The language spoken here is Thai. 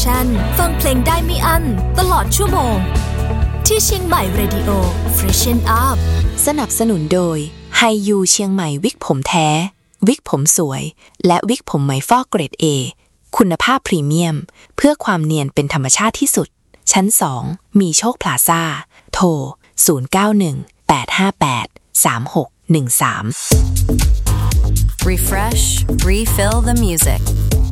ชันฟังเพลงได้ไม่อั้นตลอดชั่วโมงที่เชียงใหม่เรดิโอ Freshen Up สนับสนุนโดยไฮยูเชียงใหม่วิกผมแท้วิกผมสวยและวิกผมไหมฟอกเกรด A คุณภาพพรีเมียมเพื่อความเนียนเป็นธรรมชาติที่สุดชั้น2มีโชคพลาซ่าโทร0918583613 Refresh, refill the music.